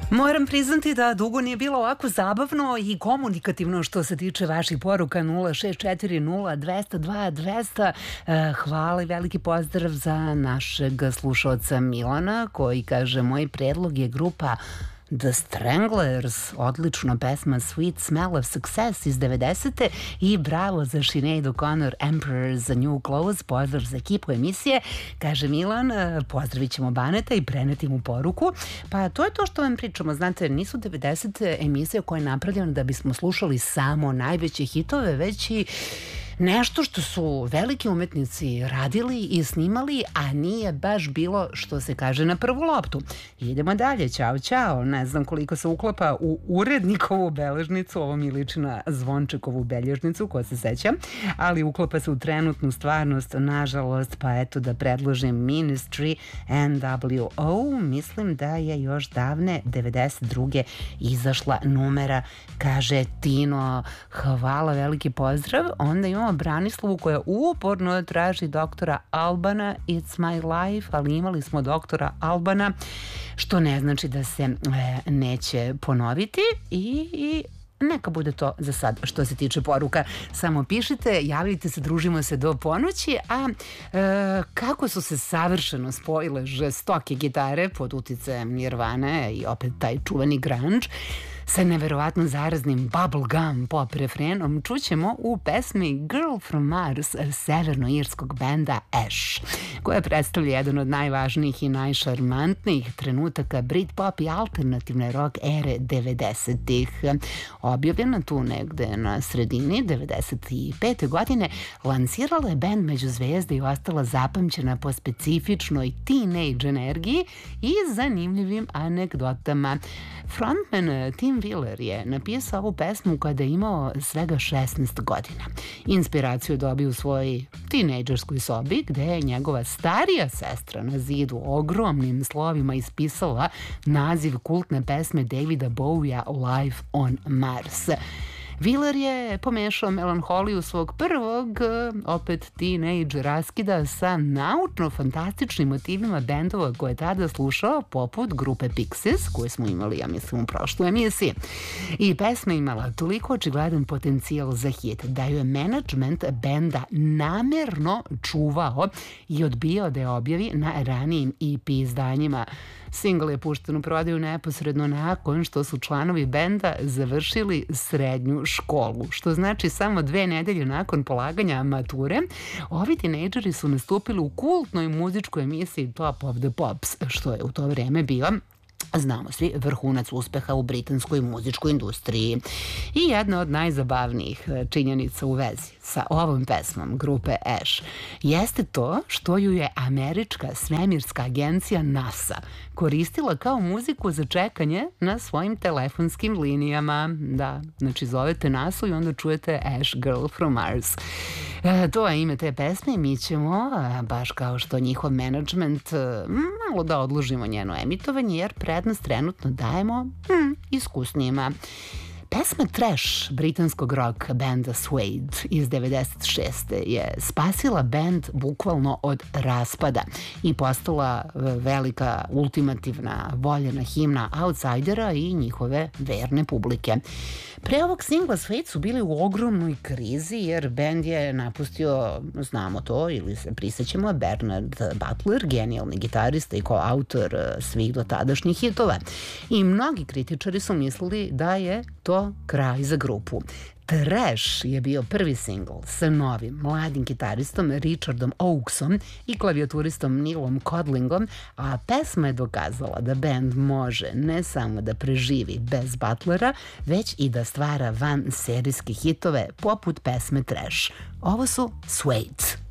Moram priznati da dugo nije bilo ovako zabavno i komunikativno što se tiče vaših poruka 0640 200 hvala i veliki pozdrav za našeg slušalca Milana koji kaže moj predlog je grupa The Stranglers, odlična pesma Sweet Smell of Success iz 90. i bravo za Sinead O'Connor, Emperor za New Clothes, pozdrav za ekipu emisije, kaže Milan, pozdravit ćemo Baneta i preneti mu poruku. Pa to je to što vam pričamo, znate, nisu 90. emisije koje je napravljeno da bismo slušali samo najveće hitove, već i nešto što su veliki umetnici radili i snimali, a nije baš bilo što se kaže na prvu loptu. Idemo dalje, ćao, ne znam koliko se uklapa u urednikovu beležnicu, ovo mi liči na Zvončekovu belježnicu, ko se seća, ali uklapa se u trenutnu stvarnost, nažalost, pa eto da predložim Ministry NWO, mislim da je još davne 92. izašla numera, kaže Tino, hvala, veliki pozdrav. Onda imamo Branislavu koja uporno traži doktora Albana, It's My Life, ali imali smo doktora Albana, što ne znači da se neće ponoviti i neka bude to za sad što se tiče poruka. Samo pišite, javljajte se, družimo se do ponoći, a kako su se savršeno spojile žestoke gitare pod uticajem Nirvane i opet taj čuveni grunge sa neverovatno zaraznim bubblegum pop refrenom čućemo u pesmi Girl from Mars severnoirskog benda Ash, koja predstavlja jedan od najvažnijih i najšarmantnijih trenutaka Britpop i alternativne rock ere 90-ih. Objavljena tu negde na sredini 95. godine, lansirala je bend među zvezde i ostala zapamćena po specifičnoj teenage energiji i zanimljivim anegdotama. Frontman Tim Wheeler je napisao ovu pesmu kada je imao svega 16 godina. Inspiraciju dobio u svojoj tinejdžerskoj sobi gde je njegova starija sestra na zidu ogromnim slovima ispisala naziv kultne pesme Davida Bowija Life on Mars. Wheeler je pomešao melanholiju svog prvog, opet teenage raskida sa naučno-fantastičnim motivima bendova koje je tada slušao, poput grupe Pixies, koju smo imali, ja mislim, u prošloj emisiji. I pesma imala toliko očigledan potencijal za hit da ju je menadžment benda namerno čuvao i odbijao da je objavi na ranijim EP izdanjima. Single je pušten u prodaju neposredno nakon što su članovi benda završili srednju školu, što znači samo 2 nedelje nakon polaganja mature, ovi tinejdžeri su nastupili u kultnoj muzičkoj emisiji Top of the Pops, što je u to vreme bio, znamo svi, vrhunac uspeha u britanskoj muzičkoj industriji. I jedna od najzabavnijih činjenica u vezi sa ovom pesmom grupe Ash jeste to što ju je američka svemirska agencija NASA koristila kao muziku za čekanje na svojim telefonskim linijama. Da, znači zovete NASA i onda čujete Ash Girl from Mars. To je ime te pesme i mi ćemo, baš kao što njihov menadžment, malo da odložimo njeno emitovanje jer prednost trenutno dajemo iskusnijima. Pesma Trash britanskog rock benda Suede iz 96. je spasila bend bukvalno od raspada i postala velika, ultimativna, voljena himna outsidera i njihove verne publike. Pre ovog singla Suede su bili u ogromnoj krizi jer bend je napustio, znamo to ili se prisećamo, Bernard Butler, genijalni gitarista i koautor svih dotadašnjih hitova. I mnogi kritičari su mislili da je to kraj za grupu. Trash je bio prvi singl sa novim, mladim gitaristom Richardom Oakesom i klavijaturistom Neilom Codlingom, a pesma je dokazala da bend može ne samo da preživi bez Butlera, već i da stvara van serijske hitove poput pesme Trash. Ovo su Suede.